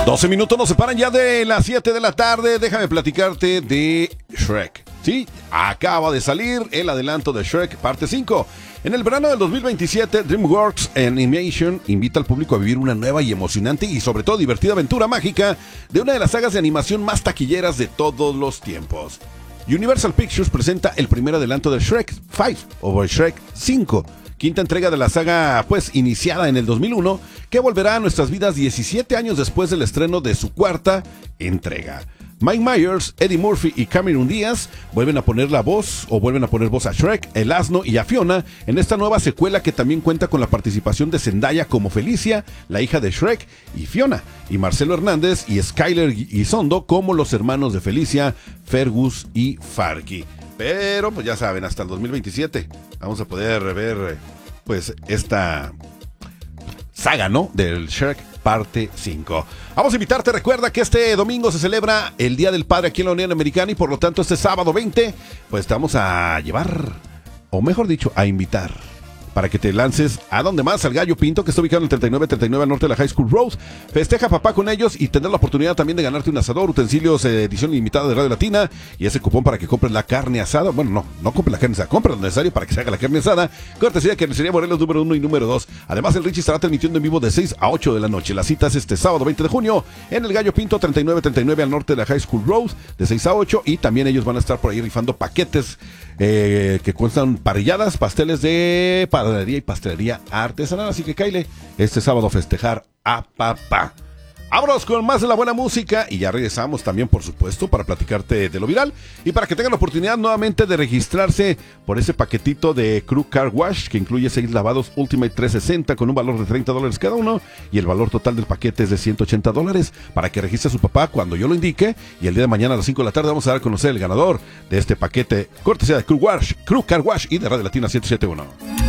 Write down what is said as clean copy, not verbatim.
12 minutos nos separan ya de las 7 de la tarde. Déjame platicarte de Shrek. Sí, acaba de salir el adelanto de Shrek parte 5. En el verano del 2027, DreamWorks Animation invita al público a vivir una nueva y emocionante y sobre todo divertida aventura mágica de una de las sagas de animación más taquilleras de todos los tiempos. Universal Pictures presenta el primer adelanto de Shrek 5 o Shrek 5. Quinta entrega de la saga, pues, iniciada en el 2001, que volverá a nuestras vidas 17 años después del estreno de su cuarta entrega. Mike Myers, Eddie Murphy y Cameron Díaz vuelven a poner voz a Shrek, el asno y a Fiona en esta nueva secuela que también cuenta con la participación de Zendaya como Felicia, la hija de Shrek y Fiona, y Marcelo Hernández y Skyler Gisondo como los hermanos de Felicia, Fergus y Farky. Pero, pues ya saben, hasta el 2027 vamos a poder ver, pues, esta saga, ¿no? Del Shrek parte 5. Vamos a invitarte, recuerda que este domingo se celebra el Día del Padre aquí en la Unión Americana y por lo tanto este sábado 20, pues te vamos a llevar, o mejor dicho, a invitar, para que te lances a donde más, al Gallo Pinto, que está ubicado en el 3939 al norte de la High School Road. Festeja papá con ellos y tendrás la oportunidad también de ganarte un asador, utensilios edición limitada de Radio Latina y ese cupón para que compres la carne asada. Bueno, no compres la carne asada, compra lo necesario para que se haga la carne asada. Cortesía de Carnicería Morelos número 1 y número 2. Además, el Richie estará transmitiendo en vivo de 6 a 8 de la noche. La cita es este sábado 20 de junio en el Gallo Pinto 3939 al norte de la High School Road de 6 a 8 y también ellos van a estar por ahí rifando paquetes que cuestan parrilladas, pasteles de panadería y pastelería artesanal. Así que cáile este sábado a festejar a papá. Vámonos con más de la buena música y ya regresamos también, por supuesto, para platicarte de lo viral y para que tengan la oportunidad nuevamente de registrarse por ese paquetito de Crew Car Wash que incluye 6 lavados Ultimate 360 con un valor de $30 cada uno y el valor total del paquete es de $180 para que registre a su papá cuando yo lo indique y el día de mañana a las 5 de la tarde vamos a dar a conocer el ganador de este paquete cortesía de Crew Car Wash y de Radio Latina 107.1.